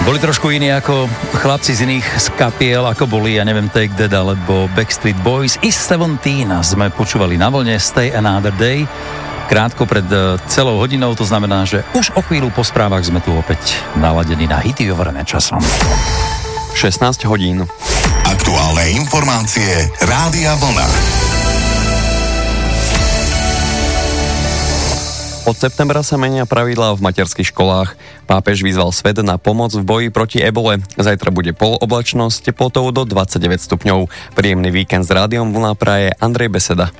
Boli trošku iní ako chlapci z iných skapiel, ako boli, ja neviem, Take That alebo Backstreet Boys. I 17 sme počúvali na vlne Stay Another Day. Krátko pred celou hodinou, to znamená, že už o chvíľu po správach sme tu opäť naladení na hity overené časom. 16 hodín. Aktuálne informácie Rádia Vlna. Od septembra sa menia pravidlá v materských školách. Pápež vyzval svet na pomoc v boji proti ebole. Zajtra bude poloblačnosť s teplotou do 29 stupňov. Príjemný víkend s Rádiom Vlna praje Andrej Beseda.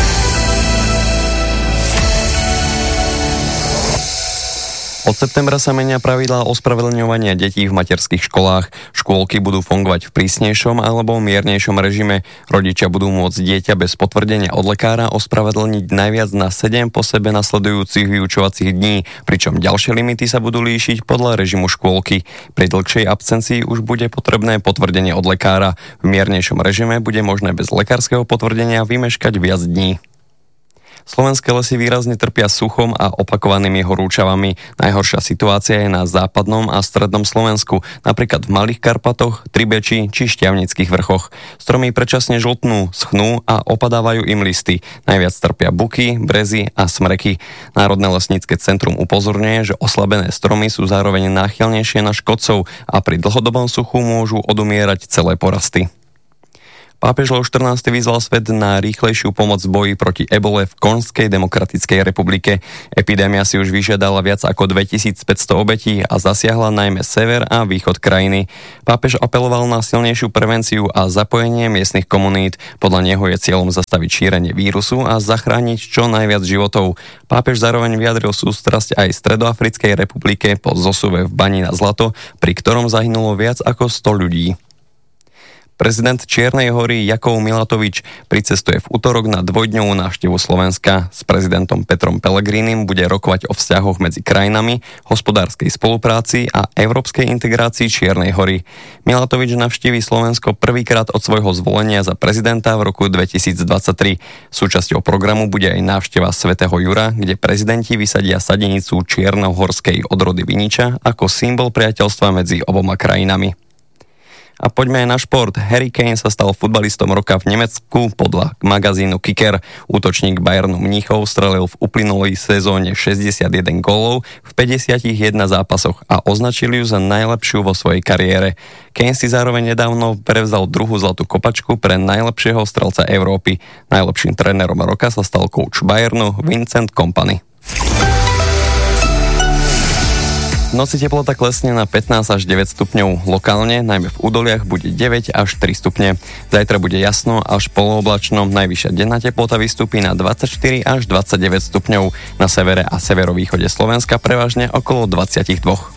Od septembra sa menia pravidlá ospravedlňovania detí v materských školách. Škôlky budú fungovať v prísnejšom alebo miernejšom režime. Rodičia budú môcť dieťa bez potvrdenia od lekára ospravedlniť najviac na 7 po sebe nasledujúcich vyučovacích dní, pričom ďalšie limity sa budú líšiť podľa režimu škôlky. Pri dlhšej absencii už bude potrebné potvrdenie od lekára. V miernejšom režime bude možné bez lekárskeho potvrdenia vymeškať viac dní. Slovenské lesy výrazne trpia suchom a opakovanými horúčavami. Najhoršia situácia je na západnom a strednom Slovensku, napríklad v Malých Karpatoch, Tribeči či Šťavnických vrchoch. Stromy predčasne žltnú, schnú a opadávajú im listy. Najviac trpia buky, brezy a smreky. Národné lesnícke centrum upozorňuje, že oslabené stromy sú zároveň náchylnejšie na škodcov a pri dlhodobom suchu môžu odumierať celé porasty. Pápež Leoš XIV vyzval svet na rýchlejšiu pomoc v boji proti ebole v Konžskej demokratickej republike. Epidémia si už vyžiadala viac ako 2500 obetí a zasiahla najmä sever a východ krajiny. Pápež apeloval na silnejšiu prevenciu a zapojenie miestnych komunít. Podľa neho je cieľom zastaviť šírenie vírusu a zachrániť čo najviac životov. Pápež zároveň vyjadril sústrasť aj Stredoafrickej republike po zosuve v Bani na zlato, pri ktorom zahynulo viac ako 100 ľudí. Prezident Čiernej Hory Jakov Milatovič pricestuje v utorok na dvojdňovú návštevu Slovenska. S prezidentom Petrom Pellegrinim bude rokovať o vzťahoch medzi krajinami, hospodárskej spolupráci a európskej integrácii Čiernej Hory. Milatovič navštíví Slovensko prvýkrát od svojho zvolenia za prezidenta v roku 2023. Súčasťou programu bude aj návšteva Svätého Jura, kde prezidenti vysadia sadenicu čiernohorskej odrody viniča ako symbol priateľstva medzi oboma krajinami. A poďme aj na šport. Harry Kane sa stal futbalistom roka v Nemecku podľa magazínu Kicker. Útočník Bayernu Mníchov strelil v uplynulej sezóne 61 gólov v 51 zápasoch a označili ju za najlepšiu vo svojej kariére. Kane si zároveň nedávno prevzal druhú zlatú kopačku pre najlepšieho strelca Európy. Najlepším trénerom roka sa stal coach Bayernu Vincent Kompany. V noci teplota klesne na 15 až 9 stupňov. Lokálne, najmä v údoliach, bude 9 až 3 stupne. Zajtra bude jasno až polooblačno. Najvyššia denná teplota vystúpi na 24 až 29 stupňov. Na severe a severovýchode Slovenska prevažne okolo 22.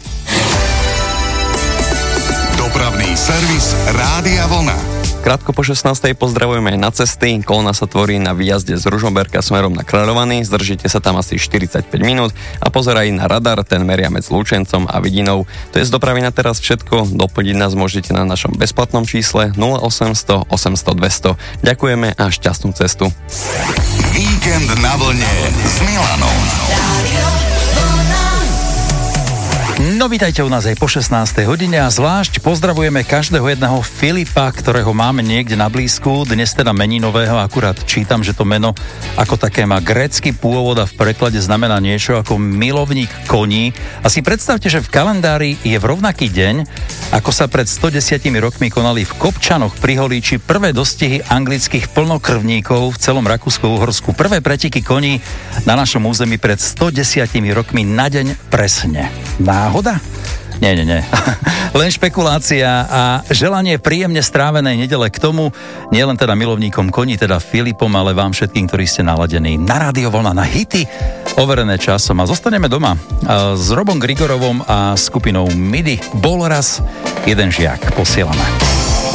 Dopravný servis Rádia Vlna. Krátko po 16. pozdravujeme aj na cesty. Kolona sa tvorí na výjazde z Ružomberka smerom na Kráľovany. Zdržite sa tam asi 45 minút a pozeraj na radar, ten meria medzi Lučencom a Vidinou. To je z dopravy na teraz všetko. Doplniť nás môžete na našom bezplatnom čísle 0800 800 200. Ďakujeme a šťastnú cestu. Víkend na vlne s Milanom. No vítajte u nás aj po 16. hodine a zvlášť pozdravujeme každého jedného Filipa, ktorého máme niekde na blízku. Dnes teda meninového, akurát čítam, že to meno ako také má grécky pôvod a v preklade znamená niečo ako milovník koní. A si predstavte, že v kalendári je v rovnaký deň, ako sa pred 110 rokmi konali v Kopčanoch pri Holíči prvé dostihy anglických plnokrvníkov v celom Rakúsko-Uhorsku. Prvé preteky koní na našom území pred 110 rokmi na deň presne. Náhoda? Nie. Len špekulácia a želanie príjemne strávenej nedele k tomu, nielen teda milovníkom koní, teda Filipom, ale vám všetkým, ktorí ste naladení na Rádio Vlna, na hity overené časom. A zostaneme doma s Robom Grigorovom a skupinou MIDI. Bol raz jeden žiak. Posielame.